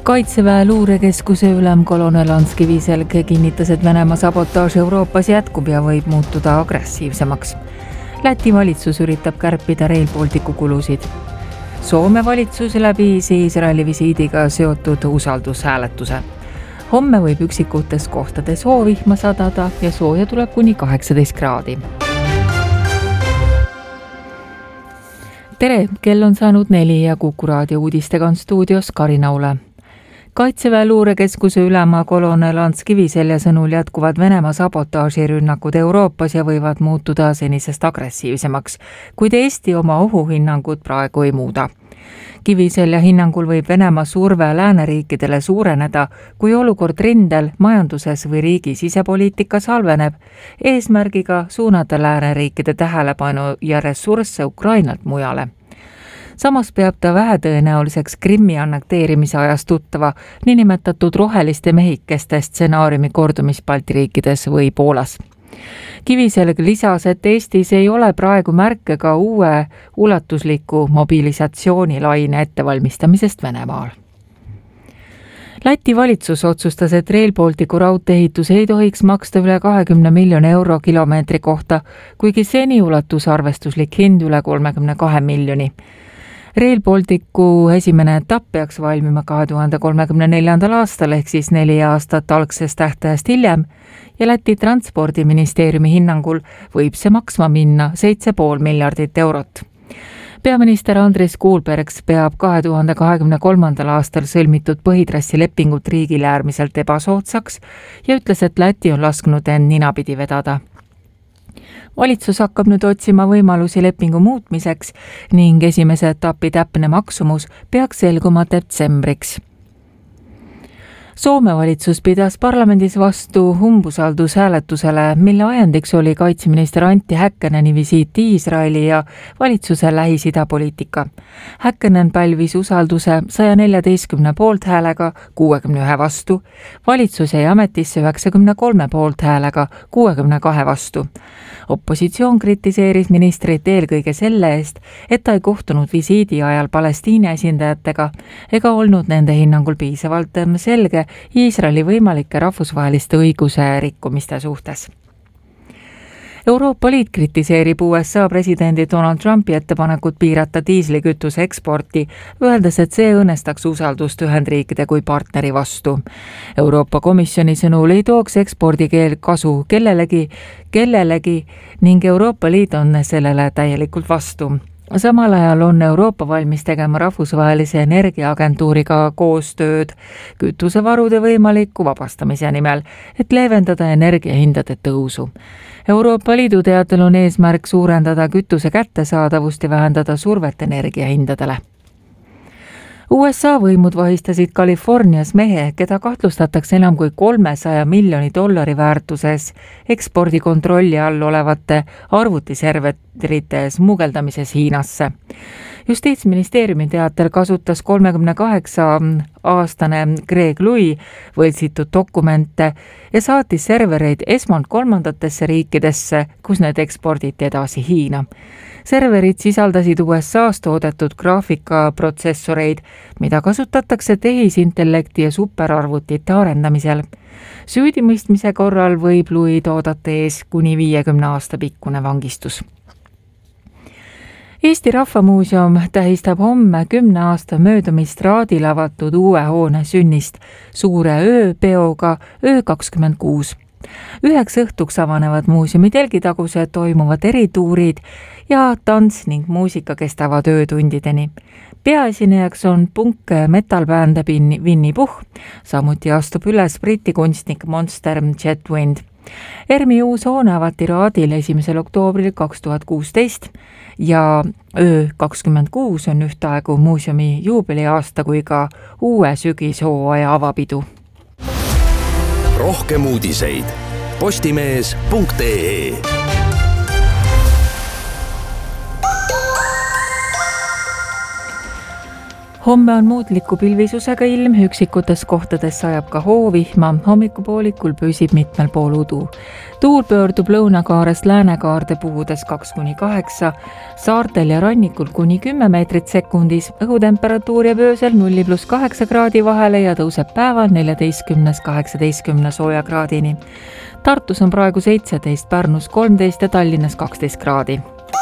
Kaitseväe luurekeskuse ülem kolonel Ants Kiviselg kinnitas, et Venemaa sabotaaž Euroopas jätkub ja võib muutuda agressiivsemaks. Läti valitsus üritab kärpida Rail Balticu kulusid. Soome valitsus läbis Iisraeli visiidiga seotud usaldushääletuse. Homme võib üksikutes kohtades soovihma sadada ja sooja tuleb kuni 18 kraadi. Tere, kell on saanud 4 ja Kuku raadio uudistega on stuudios Karina Ule. Kaitseväe luurekeskuse ülema kolonel Ants Kiviselja sõnul jätkuvad Venemaa sabotaažirünnakud Euroopas ja võivad muutuda senisest agressiivsemaks, kuid Eesti oma ohuhinnangut praegu ei muuda. Kiviselja hinnangul võib Venemaa surve lääneriikidele suureneda, kui olukord rindel, majanduses või riigi sisepoliitikas halveneb, eesmärgiga suunata lääneriikide tähelepanu ja ressursse Ukrainalt mujale. Samas peab ta vähetõenäoliseks Krimmi annekteerimise ajast tuttava niinimetatud roheliste mehikeste stsenaariumi kordumist Balti riikides või Poolas. Kiviselg lisas, et Eestis ei ole praegu märke ka uue ulatusliku mobilisatsioonilaine ettevalmistamisest Venemaal. Läti valitsus otsustas, et Rail Balticu raudteeehitus ei tohiks maksta üle 20 miljoni euro kilomeetri kohta, kuigi seni ulatus arvestuslik hind üle 32 miljoni. Rail Balticu esimene etapp peaks valmima 2034. aastal ehk siis 4 aastat algsest tähtajast hiljem ja Läti transpordiministeeriumi hinnangul võib see maksma minna 7,5 miljardit eurot. Peaminister Andris Kuulbergs peab 2023. aastal sõlmitud põhitrassi lepingut riigile äärmiselt ebasoodsaks ja ütles, et Läti on lasknud end ninapidi vedada. Valitsus hakkab nüüd otsima võimalusi lepingu muutmiseks ning esimese etapi täpne maksumus peaks selguma detsembriks. Soome valitsus pidas parlamendis vastu umbusaldushääletusele, mille ajendiks oli kaitseminister Antti Häkkäneni visiit Iisraeli ja valitsuse Lähis-Ida poliitika. Häkkänen pälvis usalduse 114 poolthäälega 61 vastu, valitsus jäi ametisse 93 poolthäälega 62 vastu. Opositsioon kritiseeris ministrit eelkõige selle eest, et ta ei kohtunud visiidi ajal Palestiina esindajatega ega olnud nende hinnangul piisavalt selge Iisraeli võimalike rahvusvaheliste õiguse rikkumiste suhtes. Euroopa Liit kritiseerib USA presidendi Donald Trumpi ettepanekut piirata diislikütuse eksporti, öeldes, et see õnnestaks usaldust Ühendriikide kui partneri vastu. Euroopa Komisjoni sõnul ei tooks ekspordikeel kasu kellelegi ning Euroopa Liit on sellele täielikult vastu. Samal ajal on Euroopa valmis tegema rahvusvahelise energiaagentuuriga koostööd kütusevarude võimaliku vabastamise nimel, et leevendada energiahindade tõusu. Euroopa Liidu teatel on eesmärk suurendada kütuse kättesaadavust ja vähendada survet energiahindadele. USA võimud vahistasid Californias mehe, keda kahtlustatakse enam kui 300 miljoni dollari väärtuses ekspordikontrolli all olevate arvutiserverite smugeldamises Hiinasse. Justiitsministeeriumi teatel kasutas 38-aastane Greg Louis võltsitud dokumente ja saatis servereid esmalt kolmandatesse riikidesse, kus need eksporditi edasi Hiina. Serverid sisaldasid USA's toodetud graafikaprotsessoreid, mida kasutatakse tehisintellekti ja superarvutite arendamisel. Süüdimõistmise korral võib Louis oodata ees kuni 50 aasta pikkune vangistus. Eesti Rahvamuuseum tähistab homme 10 aasta möödumist Raadil avatud uue hoone sünnist suure ööpeoga Öö 26. 9 õhtuks avanevad muuseumi telgitagused, toimuvad erituurid ja tants ning muusika kestavad öötundideni. Peaesinejaks on punk-metalbänd Winnie Puhh, samuti astub üles Briti kunstnik Monster Jetwind. ERMi uus hoone avati Raadil 1. oktoobril 2016 ja Öö 26 on ühtaegu muuseumi juubeliaasta kui ka uue sügishooaja avapidu. Rohkem uudiseid postimees.ee. Homme on muutliku pilvisusega ilm, üksikutes kohtades sajab ka hoovihma, hommikupoolikul püsib mitmel pool udu. Tuul pöördub lõunakaarest läänekaarde puhudes 2-8, saartel ja rannikul kuni 10 meetrit sekundis, õhutemperatuur jääb öösel 0+8 kraadi vahele ja tõuseb päeval 14-18 soojakraadini. Tartus on praegu 17, Pärnus 13 ja Tallinnas 12 kraadi.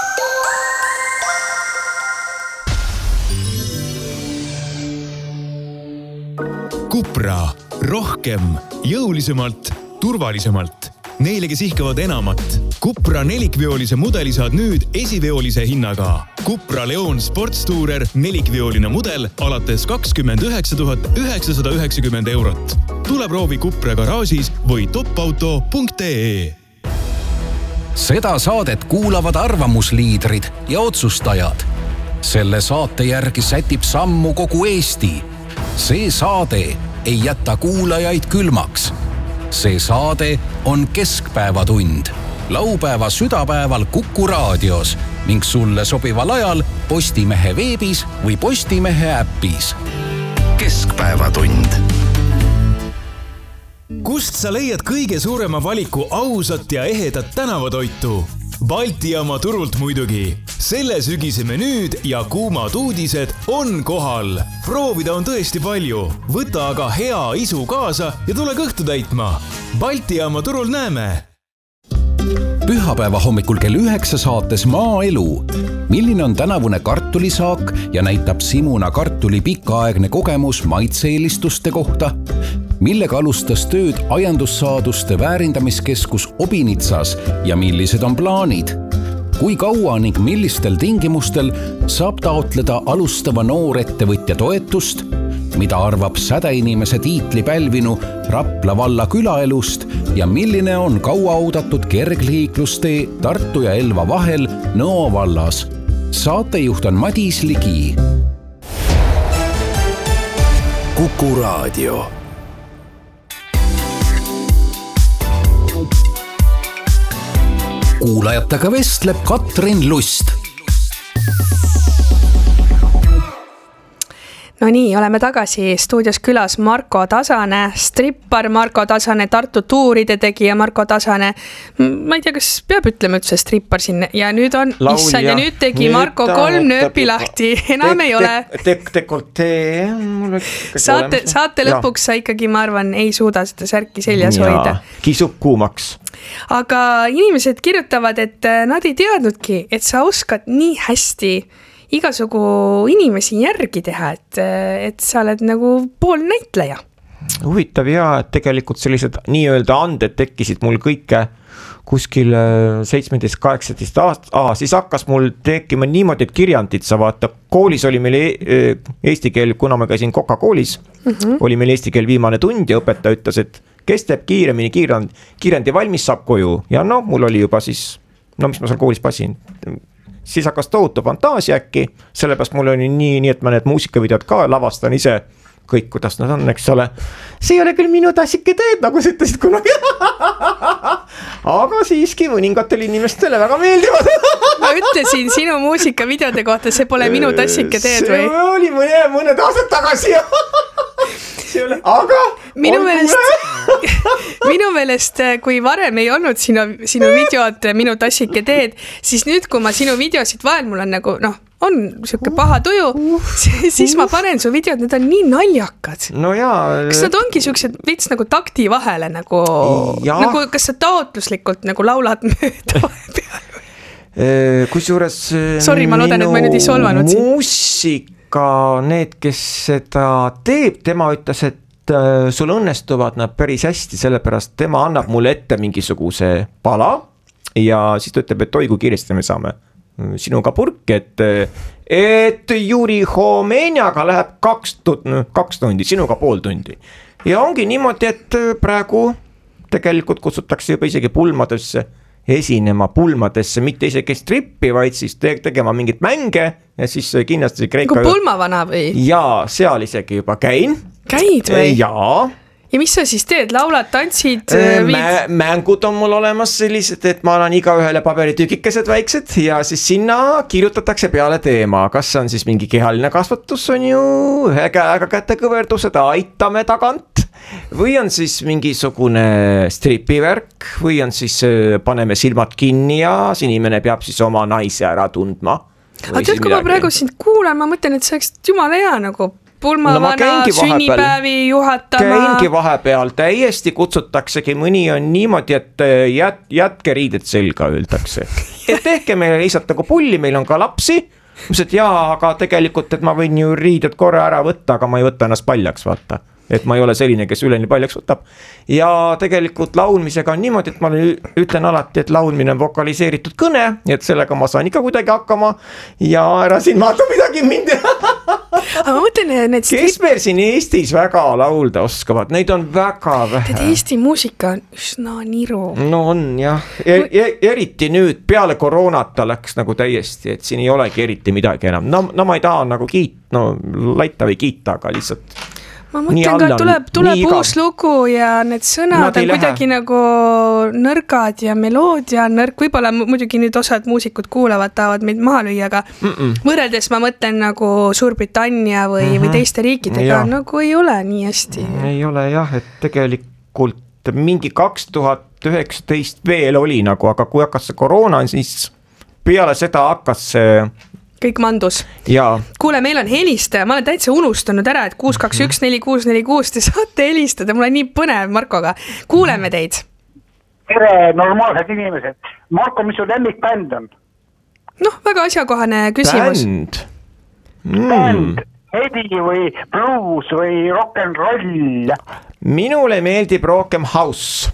Cupra. Rohkem, jõulisemalt, turvalisemalt. Neile, kes ihkavad enamat. Cupra nelikveolise mudeli saad nüüd esiveolise hinnaga. Cupra Leon Sportstourer nelikveoline mudel alates 29 990 eurot. Tule proovi Cupra garaažis või topauto.ee. Seda saadet kuulavad arvamusliidrid ja otsustajad. Selle saate järgi sätib sammu kogu Eesti. See saade ei jäta kuulajaid külmaks. See saade on Keskpäevatund. Laupäeva südapäeval Kuku raadios ning sulle sobival ajal Postimehe veebis või Postimehe äppis. Keskpäevatund. Kust sa leiad kõige suurema valiku ausat ja ehedat tänavatoitu? Balti jaama turult muidugi. Selle sügise menüüd ja kuumad uudised on kohal. Proovida on tõesti palju. Võta aga hea isu kaasa ja tule kõhtu täitma. Balti jaama turul näeme. Pühapäeva hommikul kell 9 saates Maaelu. Milline on tänavune kartulisaak ja näitab Simuna kartuli pikaaegne kogemus maitseelistuste kohta? Millega alustas tööd aiandussaaduste väärindamiskeskus Obinitsas ja millised on plaanid? Kui kaua ning millistel tingimustel saab taotleda alustava noorettevõtja toetust? Mida arvab sädeinimese tiitli pälvinu Rapla valla külaelust ja milline on kauaoodatud kergliiklustee Tartu ja Elva vahel Nõo vallas? Saatejuht on Madis Ligi. Kuku raadio. Kuulajatega vestleb Katrin Lust. No nii, oleme tagasi stuudios külas Marko Tasane, strippar Marko Tasane, Tartu tuuride tegija Marko Tasane. Ma ei tea, kas peab ütlema üldse strippar siin ja nüüd on issand ja nüüd tegi Marko 3 nööpi lahti, enam ei ole. Saate lõpuks sa ikkagi, ma arvan, ei suuda seda särki seljas hoida. Kisub kuumaks. Aga inimesed kirjutavad, et nad ei teadnudki, et sa oskad nii hästi igasugu inimesi järgi teha, et sa oled nagu pool näitleja. Huvitav ja, et tegelikult sellised nii-öelda anded tekkisid mul kõike kuskil 17-18 aastat. Siis hakkas mul tekkima niimoodi, et kirjandid sa vaata. Koolis oli meil eesti keel, kuna ma käisin Koka koolis, oli meil eesti keel viimane tund ja õpetaja ütles, et kes teeb kiiremini kiirendi valmis saab koju. Ja no mul oli juba siis, mis ma seal koolis passin. Siis hakkas tohutu fantaasia äkki, sellepärast mul oli nii, et ma need muusikavideod ka lavastan ise kõik, kuidas nad on, eks ole. See ei ole küll minu tassike teed, nagu sa ütlesid kunagi. Aga siiski mõningatele inimestele väga meeldivad. Ma ütlesin sinu muusikavideode kohta, see pole minu tassike teed või? See oli mõned aastad tagasi. Aga minu meelest, kui varem ei olnud sinu videod minu tassike teed, siis nüüd, kui ma sinu videosid vahel, mul on nagu, on siuke paha tuju, siis ma panen su videod, need on nii naljakad. No jaa. Kas nad ongi siuksed vits nagu takti vahele, nagu kas sa taotluslikult nagu laulad mööda peal? Kusjuures sorry, ma loodan, et ma nüüd ei solvanud siin. Muusika, need, kes seda teeb, tema ütles, et sul õnnestuvad nad päris hästi, sellepärast tema annab mulle ette mingisuguse pala ja siis ta ütleb, et oi, kui kiiresti me saame sinuga purki, et Juri Homenjaga läheb 2 tundi, sinuga pool tundi. Ja ongi niimoodi, et praegu tegelikult kutsutakse juba isegi pulmadesse esinema pulmadesse, mitte isegi strippi, vaid siis tegema mingit mänge ja siis kindlasti Kreeka... Nagu pulmavana või? Jaa, seal isegi juba käin. Käid või? Jaa. ja mis sa siis teed, laulad, tantsid, mängud on mul olemas sellised, et ma annan igaühele paberitükikesed väiksed ja siis sinna kirjutatakse peale teema, kas see on siis mingi kehaline kasvatus on ju, ühe käega kätekõverdused, aitame tagant, või on siis mingisugune stripivärk või on siis paneme silmad kinni ja see inimene peab siis oma naise ära tundma. Aga tead, kui ma praegu sind kuulen, ma mõtlen, et see oleks jumala hea nagu pulmavana sünnipäevi juhatama. Käingi vahepeal, täiesti kutsutaksegi, mõni on niimoodi, et jätke riided selga, öeldakse. Et tehke meile lihtsalt nagu pulli, meil on ka lapsi. Mõtlesin, et jaa, aga tegelikult, et ma võin ju riided korra ära võtta, aga ma ei võtta ennast paljaks, vaata. Et ma ei ole selline, kes üleni paljaks võtab. Ja tegelikult laulmisega on niimoodi, et ma ütlen alati, et laulmine on vokaliseeritud kõne, et sellega ma saan ikka kuidagi hakkama ja ära siin vaata midagi mind. Aga ma mõtlen, need kes meil siin Eestis väga laulda oskavad, neid on väga vähe. Tead, Eesti muusika on üsna niru. No on jah, eriti nüüd peale koroonata läks nagu täiesti, et siin ei olegi eriti midagi enam. No ma ei taha nagu laita või kiita, aga lihtsalt ma mõtlen ka, tuleb uus lugu ja need sõnad on kuidagi nagu nõrgad ja meloodia on nõrk, võib-olla muidugi nüüd osad muusikud kuulavad, tahavad meid maha lüüa, aga võrreldes ma mõtlen nagu Suurbritannia või teiste riikidega nagu ei ole nii hästi. Ei ole jah, et tegelikult mingi 2019 veel oli nagu, aga kui hakkas see koroona, siis peale seda hakkas see kõik mandus. Jaa. Kuule, meil on helistaja, ma olen täitsa unustanud ära, et 6214646 te saate helistada, mul on nii põnev Markoga. Kuuleme teid. Tere, normaalsed inimesed. Marko, mis su lemmikbänd on? Noh, väga asjakohane küsimus. Bänd, heavy või blues või rock'n'roll? Minule meeldib rohkem house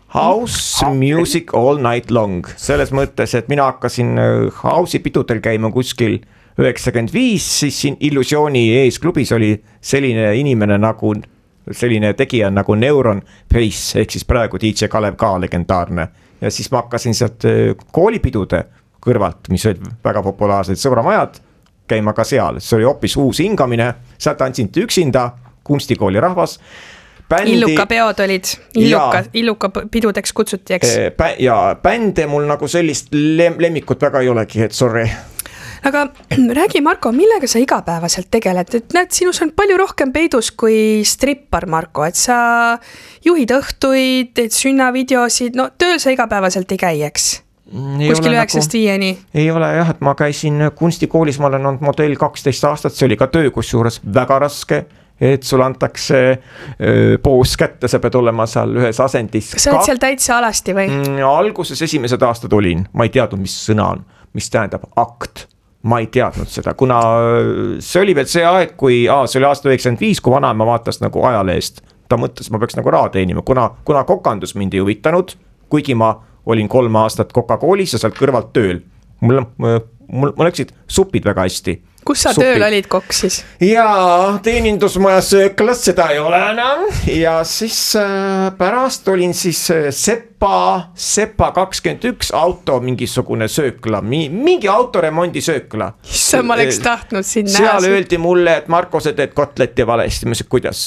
music all night long, selles mõttes, et mina hakkasin house'i pidudel käima kuskil 95, siis siin Illusiooni ees klubis oli selline inimene nagu, selline tegija nagu Neuron Pace, ehk siis praegu DJ Kalev ka legendaarne. Ja siis ma hakkasin sealt koolipidude kõrvalt, mis olid väga populaarsed sõbramajad, käima ka seal, see oli hoopis uus hingamine, sealt tantsid üksinda, kunstikooli rahvas. Illuka peod olid, illuka pidudeks kutsuti, eks? Ja bände mul nagu sellist lemmikut väga ei olegi, et sorry. Aga räägi, Marko, millega sa igapäevaselt tegeled? Et näed, sinus on palju rohkem peidus kui strippar, Marko, et sa juhid õhtuid, teed sünnavideosid, no tööl sa igapäevaselt ei käi, eks? Kuskil 9-5. Ei ole jah, et ma käisin kunstikoolis, ma olen olnud modell 12 aastat, see oli ka töö kusjuures väga raske, et sul antakse poos kätte, sa pead olema seal ühes asendis. Kas sa oled seal täitsa alasti või? Alguses esimesed aastad olin, ma ei teadnud, mis sõna on, mis tähendab akt. Ma ei teadnud seda, kuna see oli veel see aeg, kui see oli aasta 95, kui vanaema vaatas nagu ajalehest. Ta mõtles, ma peaks nagu raha teenima, kuna kokandus mind ei huvitanud, kuigi ma olin 3 aastat kokakoolis ja sealt kõrvalt tööl. Mul läksid supid väga hästi. Kus sa tööl olid kokk siis? Jaa, teenindusmaja sööklas, seda ei ole enam. Ja siis pärast olin siis Sepa 21 auto mingisugune söökla, mingi autoremondi söökla. Issa, ma oleks tahtnud sinna. Seal öeldi mulle, et Marko, sa teed kotletti valesti. Ma ütlesin, kuidas?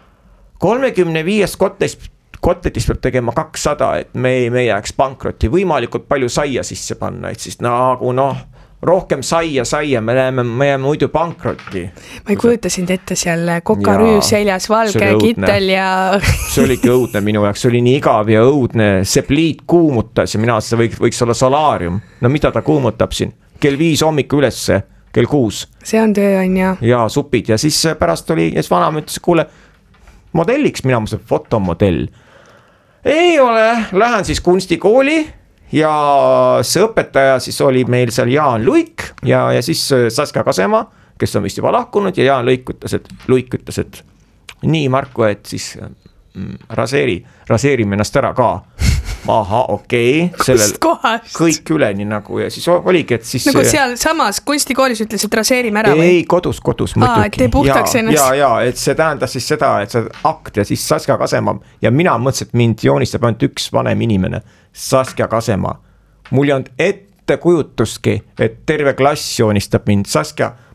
35 kotletist peab tegema 200, et me jääks pankrotti. Võimalikult palju saia sisse panna, et siis nagu rohkem saia, me jääme muidu pankrotti. Ma ei kujuta sind ette seal kokarüü seljas, valge kittel ja... See oligi õudne minu jaoks, see oli nii igav ja õudne, see pliit kuumutas ja mina see võiks olla solaarium. No mida ta kuumutab siin? Kell 5 hommiku ülesse, kell 6. See on töö, on ja. Ja supid ja siis pärast oli, ja siis vanaema ütles, kuule, modelliks mina mõtlesin, fotomodell. Ei ole, lähen siis kunstikooli. Ja see õpetaja siis oli meil seal Jaan Luik ja siis Saskia Kasema, kes on vist juba lahkunud ja Jaan Luik ütles, et nii Marko, et siis raseerime ennast ära ka. Aha, okei. Kust kohast? Kõik üleni nagu ja siis oligi, et siis... Nagu seal samas kunstikoolis ütles, et raseerime ära või? Ei, kodus muidugi. Et tee puhtaks ennast. Ja, et see tähendas siis seda, et see akt ja siis Saskia Kasema ja mina mõtlesin, et mind joonistab ainult üks vanem inimene, Saskia Kasema. Mul ei olnud ette kujutuski, et terve klass joonistab mind. Saskia,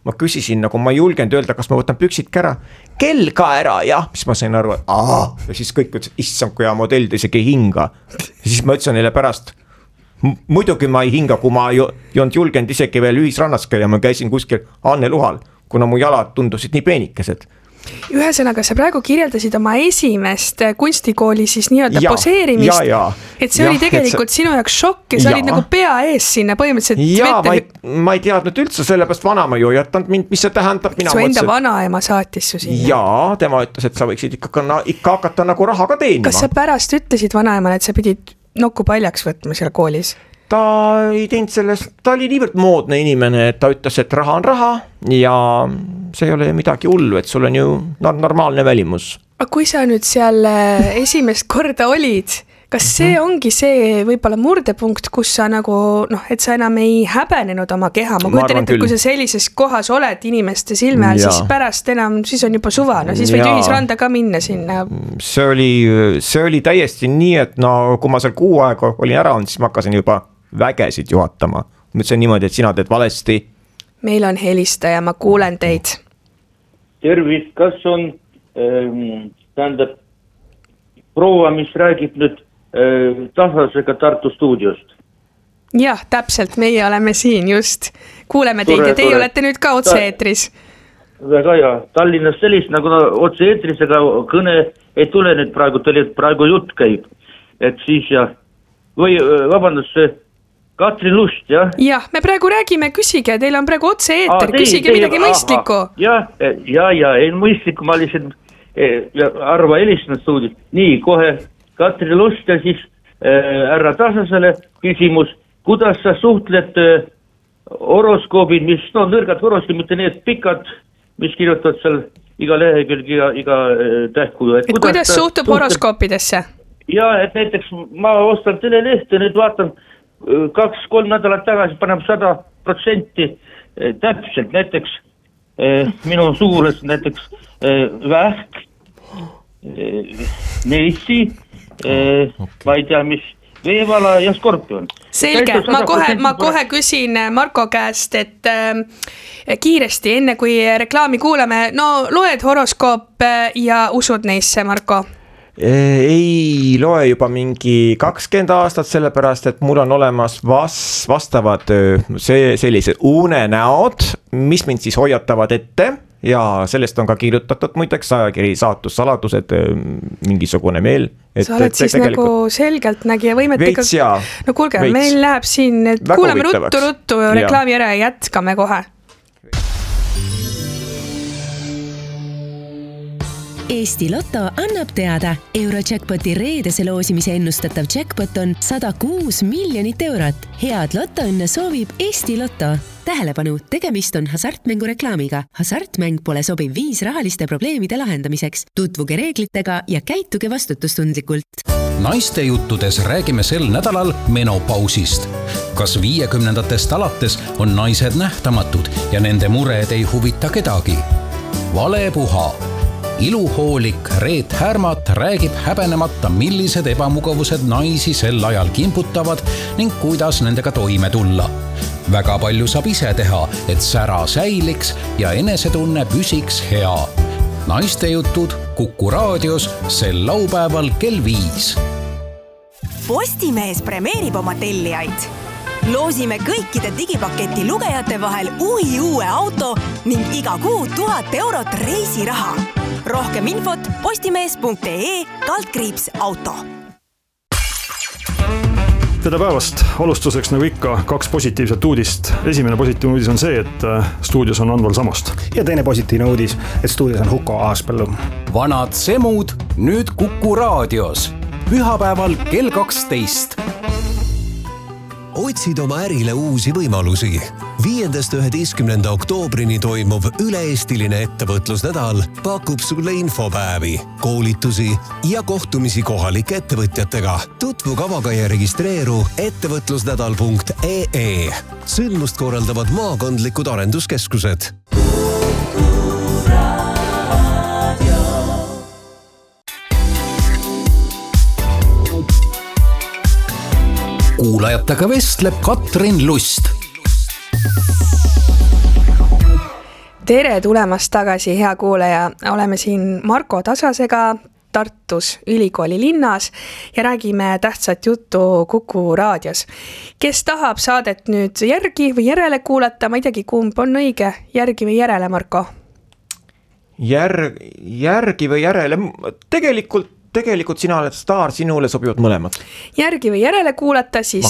ma küsisin, nagu ma ei julgenud öelda, kas ma võtan püksid ka ära. Kell ka ära, jah, mis ma sain aru, et ja siis kõik ütles, issand, kui hea modell, ta isegi ei hinga. Ja siis ma ütlesin neile pärast, muidugi ma ei hinga, kui ma ei olnud julgenud isegi veel ühisrannas käia, ma käisin kuskil Anneluhal, kuna mu jalad tundusid nii peenikesed. Ühesõnaga, sa praegu kirjeldasid oma esimest kunstikooli siis nii-öelda poseerimist, et see oli tegelikult sinu jaoks šokk ja sa olid nagu pea ees sinna põhimõtteliselt. Ma ei teadnud üldse, sellepärast vanaema ju jätanud mind, mis see tähendab. Su enda vanaema saatis su sinna. Jaa, tema ütles, et sa võiksid ikka hakata nagu raha ka teenima. Kas sa pärast ütlesid vanaemale, et sa pidid nokku paljaks võtma seal koolis? Ta ei teinud sellest, ta oli niivõrd moodne inimene, et ta ütles, et raha on raha ja see ei ole midagi hullu, et sul on ju normaalne välimus. Aga kui sa nüüd seal esimest korda olid, kas see ongi see võib-olla murdepunkt, kus sa nagu, et sa enam ei häbenenud oma keha? Ma kujutan ette, kui sa sellises kohas oled inimeste silme all, siis pärast enam, siis on juba suva, siis võid ühisranda ka minna sinna. See oli täiesti nii, et kui ma seal 6 aega olin ära olnud, siis ma hakkasin juba vägesid juhatama. Mõtlesin niimoodi, et sina teed valesti. Meil on helistaja, ma kuulen teid. Tervist, kas on tähendab proua, mis räägib nüüd Tasasega Tartu stuudiost? Jah, täpselt, meie oleme siin just. Kuuleme teid ja teie olete nüüd ka otse-eetris. Väga hea, Tallinnas sellist nagu otse-eetris, aga kõne ei tule nüüd praegu jutt käib. Et siis või vabandust, Katrin Lust, jah? Jah, me praegu räägime, küsige, teil on praegu otse-eeter, küsige midagi mõistlikku. Ja, ei mõistlikku, ma lihtsalt arva helistanud stuudios. Nii, kohe Katrin Lust ja siis härra Tasasele küsimus, kuidas sa suhtled horoskoobid, mis nõrgad horoskoobid, mitte need pikad, mis kirjutavad seal iga lehekülg, iga tähkuju. Et kuidas suhtub horoskoopidesse? Ja, et näiteks ma ostan telelehte, nüüd vaatan 2-3 nädalat tagasi paneb 100% täpselt, näiteks minu suules näiteks vähk, neissi, ma ei tea, mis veevala ja skorpion. Selge, ma kohe küsin Marko käest, et kiiresti, enne kui reklaami kuuleme, loed horoskoop ja usud neisse, Marko? Ei loe juba mingi 20 aastat, sellepärast, et mul on olemas vastavad sellised unenäod, mis mind siis hoiatavad ette ja sellest on ka kirjutatud muideks ajakiri Saatussaladused, mingisugune meel. Sa oled siis nagu selgelt nägija võimetega. No kuulge, meil läheb siin, kuuleme ruttu reklaami ära ja jätkame kohe. Eesti Lotto annab teada, Eurojackpoti reedese loosimise ennustatav jackpot on 106 miljonit eurot. Head lottoõnne soovib Eesti Lotto. Tähelepanu, tegemist on hasartmängu reklaamiga. Hasartmäng pole sobiv viis rahaliste probleemide lahendamiseks. Tutvuge reeglitega ja käituge vastutustundlikult. Naiste juttudes räägime sel nädalal menopausist. Kas 50-ndatest alates on naised nähtamatud ja nende mured ei huvita kedagi? Vale puha. Iluhoolik Reet Härmat räägib häbenemata, millised ebamugavused naisi sel ajal kimputavad ning kuidas nendega toime tulla. Väga palju saab ise teha, et sära säiliks ja enesetunne püsiks hea. Naiste jutud Kuku raadios sel laupäeval kell 5. Postimees premeerib oma tellijaid. Loosime kõikide digipaketi lugejate vahel uue auto ning iga kuu 1000 eurot reisiraha. Rohkem infot postimees.ee/auto. Tere päevast! Alustuseks nagu ikka 2 positiivset uudist. Esimene positiivne uudis on see, et stuudios on Anval Samost. Ja teine positiivne uudis, et stuudios on Huko Aaspõllu. Vanad semud nüüd Kuku raadios. Pühapäeval kell 12. Otsid oma ärile uusi võimalusi. 5.–11. oktoobrini toimuv üle-eestiline ettevõtlusnädal pakub sulle infopäevi, koolitusi ja kohtumisi kohalike ettevõtjatega. Tutvu kavaga ja registreeru ettevõtlusnädal.ee. Sündmust korraldavad maakondlikud arenduskeskused. Kuulajatega vestleb Katrin Lust. tere tulemast tagasi, hea kuulaja. Oleme siin Marko Tasasega Tartus ülikooli linnas ja räägime tähtsat juttu Kuku raadios. Kes tahab saadet nüüd järgi või järele kuulata, ma ei teagi, kumb on õige, järgi või järele, Marko? Järgi või järele, tegelikult sina oled staar, sinule sobivad mõlemad. Järgi või järele kuulata, siis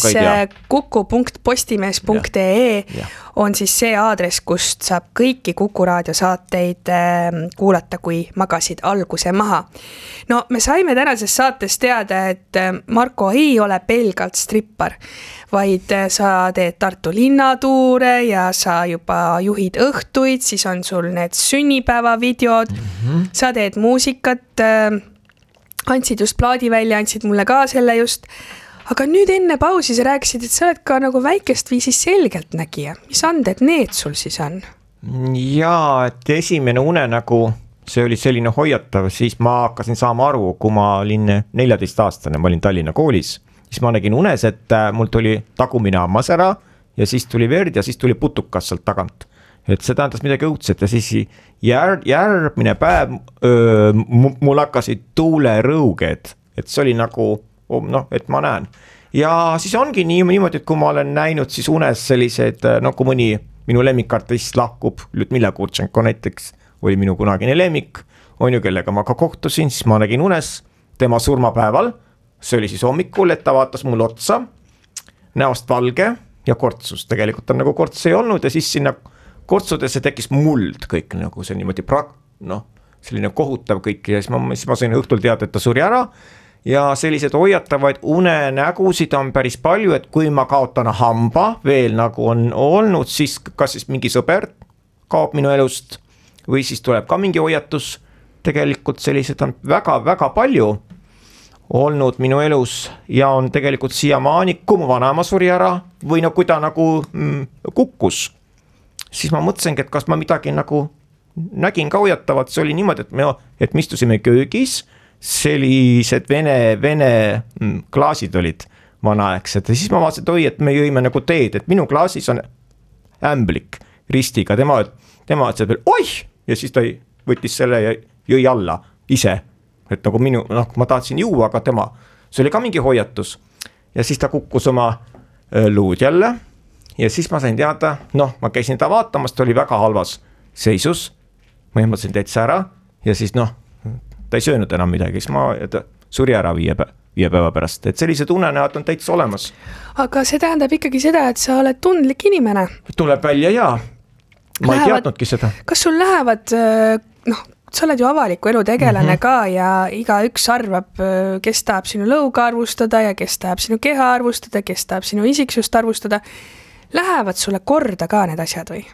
kuku.postimees.ee on siis see aadress, kust saab kõiki Kuku raadio saateid kuulata, kui magasid alguse maha. No me saime tänases saates teada, et Marko ei ole pelgalt strippar, vaid sa teed Tartu linnatuure ja sa juba juhid õhtuid, siis on sul need sünnipäevavideod, sa teed muusikat, andsid just plaadi välja, andsid mulle ka selle just. Aga nüüd enne pausi sa rääkisid, et sa oled ka nagu väikest viisi selgeltnägija. Mis anded need sul siis on? Jaa, et esimene unenägu, see oli selline hoiatav, siis ma hakkasin saama aru, kui ma olin 14-aastane, ma olin Tallinna koolis. Siis ma nägin unes, et mul tuli tagumine hammas ära ja siis tuli verd ja siis tuli putukas sealt tagant. Et see tähendas midagi õudset ja siis järgmine päev mul hakkasid tuulerõuged, et see oli nagu, et ma näen. Ja siis ongi niimoodi, et kui ma olen näinud siis unes sellised, kui mõni minu lemmikartist lahkub, Ljudmila Gurtšenko näiteks oli minu kunagine lemmik, on ju, kellega ma ka kohtusin, siis ma nägin unes tema surmapäeval, see oli siis hommikul, et ta vaatas mul otsa, näost valge ja kortsus, tegelikult on nagu korts ei olnud ja siis sinna kortsudesse tekkis muld kõik, nagu see niimoodi selline kohutav kõik ja siis ma sain õhtul teada, et ta suri ära ja sellised hoiatavaid unenägusid on päris palju, et kui ma kaotan hamba veel nagu on olnud, siis kas siis mingi sõber kaob minu elust või siis tuleb ka mingi hoiatus, tegelikult sellised on väga-väga palju olnud minu elus ja on tegelikult siiamaani, kui mu vanaema suri ära või kui ta nagu kukkus, siis ma mõtlesingi, et kas ma midagi nagu nägin ka hoiatavat, see oli niimoodi, et me istusime köögis, sellised vene klaasid olid vanaaegsed ja siis ma vaatasin, et et me jõime nagu teed, et minu klaasis on ämblik ristiga, tema ütles veel oih ja siis ta võttis selle ja jõi alla ise, et nagu ma tahtsin juua, aga see oli ka mingi hoiatus ja siis ta kukkus oma luud jälle ja siis ma sain teada, ma käisin ta vaatamas, ta oli väga halvas seisus, ma ehmatasin täitsa ära ja siis ta ei söönud enam midagi, siis ta suri ära 5 päeva pärast, et sellised unenäod on täitsa olemas. Aga see tähendab ikkagi seda, et sa oled tundlik inimene. Tuleb välja jaa, ma ei teadnudki seda. Kas sul lähevad, sa oled ju avaliku elu tegelane ka ja igaüks arvab, kes tahab sinu lõuga arvustada ja kes tahab sinu keha arvustada, kes tahab sinu isiksust arvustada. Lähevad sulle korda ka need asjad või?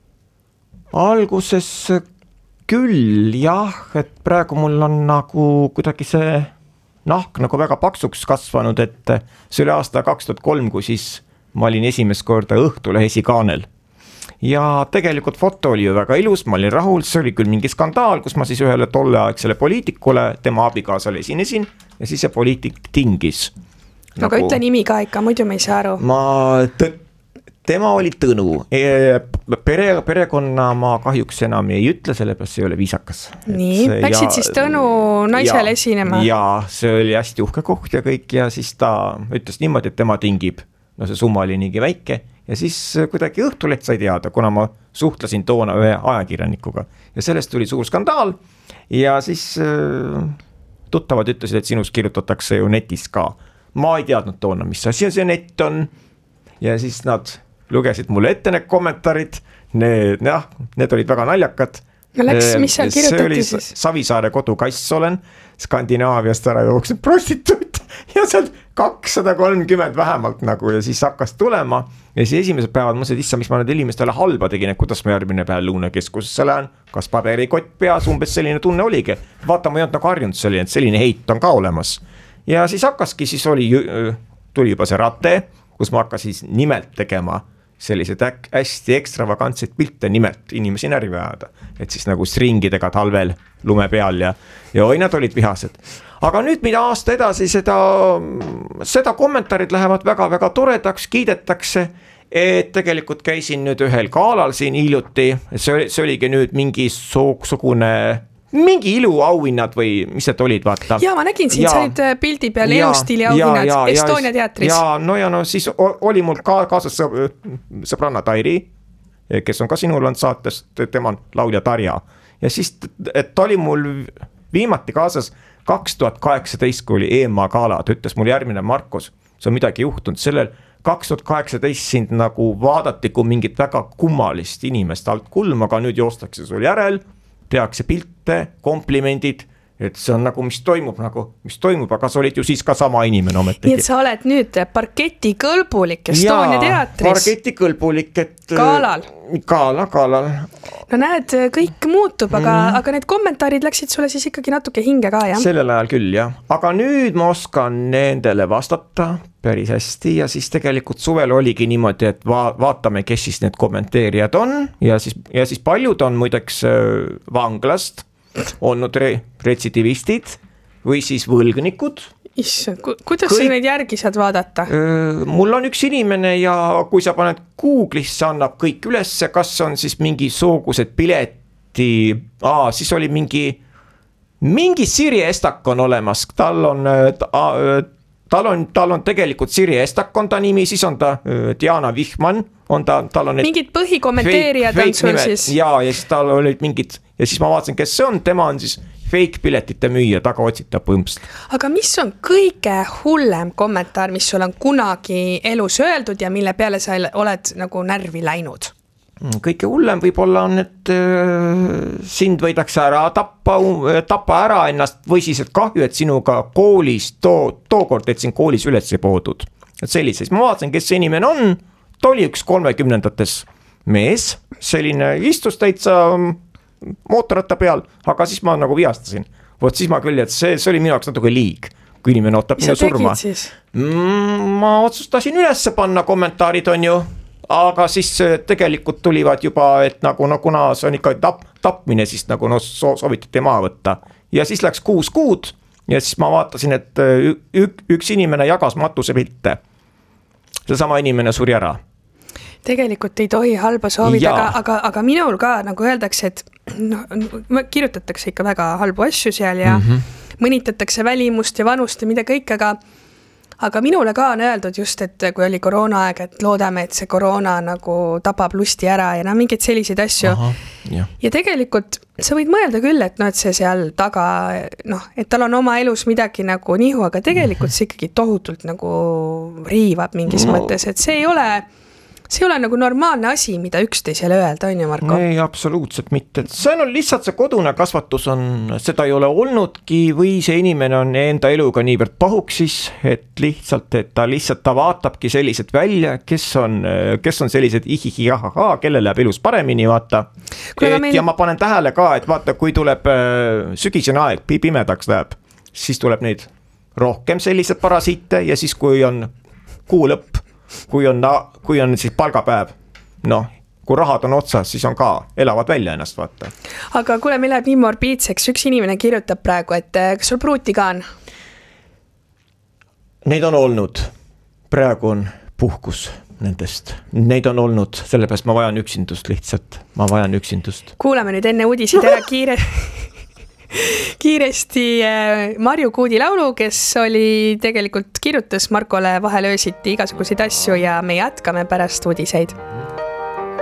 Alguses küll jah, et praegu mul on nagu kuidagi see nahk nagu väga paksuks kasvanud, et see oli aasta 2003, kui siis ma olin esimest korda Õhtulehe esikaanel. Ja tegelikult foto oli ju väga ilus, ma olin rahul, see oli küll mingi skandaal, kus ma siis ühele tolleaegsele poliitikule, tema abikaasale esinesin ja siis see poliitik tingis. Aga ütle nimi ka ikka, muidu me ei saa aru. Tema oli Tõnu, perekonna ma kahjuks enam ei ütle, sellepärast see ei ole viisakas. Nii, läksid siis Tõnu naisele esinema? Ja see oli hästi uhke koht ja kõik ja siis ta ütles niimoodi, et tema tingib, see summa oli niigi väike ja siis kuidagi Õhtuleht sai teada, kuna ma suhtlesin toona ühe ajakirjanikuga ja sellest tuli suur skandaal ja siis tuttavad ütlesid, et sinust kirjutatakse ju netis ka. Ma ei teadnud toona, mis asi see net on ja siis nad lugesid mulle ette need kommentaarid, need olid väga naljakad. Mis seal kirjutati siis? Savisaare kodukass olen, Skandinaaviast ära jooksnud prostituut ja seal 230 vähemalt nagu ja siis hakkas tulema ja siis esimesed päevad mõtlesid, issa, mis ma need inimestele halba tegin, et kuidas ma järgmine päev Lõunakeskusesse lähen, kas paberikott peas, umbes selline tunne oligi. Vaata, ma ei olnud nagu harjunud selline heit on ka olemas ja siis hakkaski, siis tuli juba see rate, kus ma hakkasin nimelt tegema sellised hästi ekstravagantsed pilte nimelt inimesi närvi ajada, et siis nagu stringidega talvel lume peal ja oi, nad olid vihased. Aga nüüd, mida aasta edasi, seda kommentaarid lähevad väga-väga toredaks, kiidetakse, et tegelikult käisin nüüd ühel galal siin hiljuti, see oligi nüüd mingi mingi iluauhinnad või mis need olid, vaata. Ja ma nägin siin, sa olid pildi peal elustiili auhinnad Estonia teatris. Ja siis oli mul kaasas sõbranna Tairi, kes on ka sinul on saates, tema on laulja Tarja. Ja siis ta oli mul viimati kaasas 2018, kui oli EMA gala, ta ütles mul järgmine Markus, see on midagi juhtunud sellel 2018 sind nagu vaadati kui mingit väga kummalist inimest alt kulm, aga nüüd joostakse sul järel, tehakse pilte, komplimendid, et see on nagu, mis toimub, aga sa olid ju siis ka sama inimene ometegi. Nii et sa oled nüüd parketi kõlbulik Estonia teatris. Parketi kõlbulik, et Galal. No näed, kõik muutub, aga need kommentaarid läksid sulle siis ikkagi natuke hinge ka, jah? Sellel ajal küll, jah. Aga nüüd ma oskan nendele vastata päris hästi ja siis tegelikult suvel oligi niimoodi, et vaatame, kes siis need kommenteerijad on ja siis paljud on muideks vanglast olnud retsidivistid või siis võlgnikud. Issand, kuidas sa neid järgi saad vaadata? Mul on üks inimene ja kui sa paned Google'isse, annab kõik ülesse, kas on siis mingi soogused pileti, siis oli mingi Siri Estak on olemas, tal on tegelikult Siri Estak on ta nimi, siis on ta Diana Vihman, tal on mingid põhikommenteerijad on sul siis. Ja siis tal olid mingid, ja siis ma vaatasin, kes see on, tema on siis fake piletite müüja, taga otsita põmst. Aga mis on kõige hullem kommentaar, mis sul on kunagi elus öeldud ja mille peale sa oled nagu närvi läinud? Kõige hullem võib-olla on, et sind võidakse ära tappa ära ennast või siis, et kahju, et sinuga koolis, tookord, et sind koolis üles ei poodud. Et sellises, ma vaatasin, kes see inimene on, ta oli üks 30-ndates mees, selline istus täitsa mootorratta peal, aga siis ma nagu viastasin. Vot siis ma küll, et see oli minu jaoks natuke liig, kui inimene ootab minu surma. Ma otsustasin ülesse panna kommentaarid on ju, aga siis tegelikult tulivad juba, et nagu kuna see on ikka tapmine, siis nagu soovitati maha võtta. Ja siis läks 6 kuud ja siis ma vaatasin, et üks inimene jagas matuse pilte. See sama inimene suri ära. Tegelikult ei tohi halba soovida, aga minul ka nagu öeldakse, et kirjutatakse ikka väga halbu asju seal ja mõnitatakse välimust ja vanust ja mida kõik, aga minule ka on öeldud just, et kui oli koroonaaeg, et loodame, et see koroona nagu tapab lusti ära ja mingeid selliseid asju. Ja tegelikult sa võid mõelda küll, et et see seal taga, et tal on oma elus midagi nagu nihu, aga tegelikult see ikkagi tohutult nagu riivab mingis mõttes, et see ei ole nagu normaalne asi, mida üksteisele öelda, on ju, Marko? Ei, absoluutselt mitte. See on lihtsalt see kodune kasvatus seda ei ole olnudki või see inimene on enda eluga niivõrd pahuksis, et ta vaatabki sellised välja, kes on sellised ihihi-ahaha, kellel läheb elus paremini, vaata. Ja ma panen tähele ka, et vaata, kui tuleb sügisene aeg, pimedaks läheb, siis tuleb neid rohkem sellised parasiite ja siis, kui on kuu lõpp, kui on siis palgapäev, kui rahad on otsas, siis on ka, elavad välja ennast, vaata. Aga kuule, meil läheb nii morbiidseks, üks inimene kirjutab praegu, et kas sul pruuti ka on? Neid on olnud, praegu on puhkus nendest, neid on olnud, sellepärast ma vajan üksindust lihtsalt, Kuulame nüüd enne uudisid ära kiiresti Marju Kuudi laulu, kes tegelikult kirjutas Markole vahel öösiti igasuguseid asju ja me jätkame pärast uudiseid.